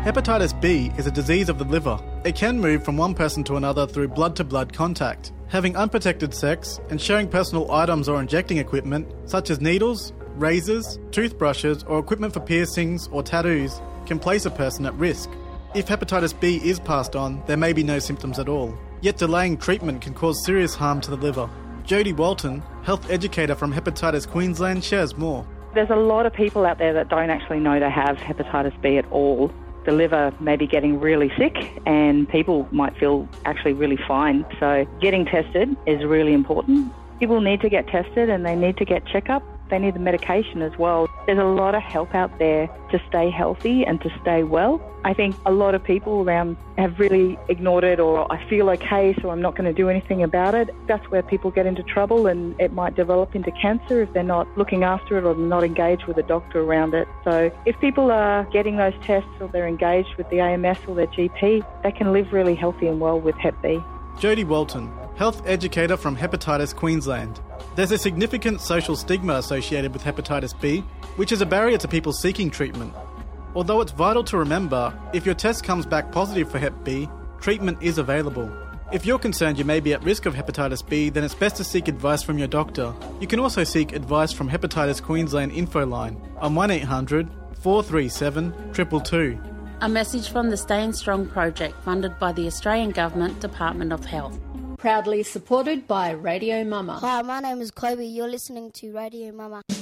Hepatitis B is a disease of the liver. It can move from one person to another through blood-to-blood contact. Having unprotected sex and sharing personal items or injecting equipment, such as needles, razors, toothbrushes, or equipment for piercings or tattoos, can place a person at risk. If hepatitis B is passed on, there may be no symptoms at all. Yet delaying treatment can cause serious harm to the liver. Jodie Walton, health educator from Hepatitis Queensland, shares more. There's a lot of people out there that don't actually know they have hepatitis B at all. The liver may be getting really sick and people might feel actually really fine. So getting tested is really important. People need to get tested and they need to get checkup. They need the medication as well. There's a lot of help out there to stay healthy and to stay well. I think a lot of people around have really ignored it, or I feel okay, so I'm not going to do anything about it. That's where people get into trouble, and it might develop into cancer if they're not looking after it or not engaged with a doctor around it. So if people are getting those tests or they're engaged with the AMS or their GP, they can live really healthy and well with Hep B. Jodie Walton, health educator from Hepatitis Queensland. There's a significant social stigma associated with hepatitis B, which is a barrier to people seeking treatment. Although it's vital to remember, if your test comes back positive for Hep B, treatment is available. If you're concerned you may be at risk of hepatitis B, then it's best to seek advice from your doctor. You can also seek advice from Hepatitis Queensland Info Line on 1800 437 222. A message from the Staying Strong project funded by the Australian Government Department of Health. Proudly supported by Radio Mama. Hi, my name is Kobe. You're listening to Radio Mama.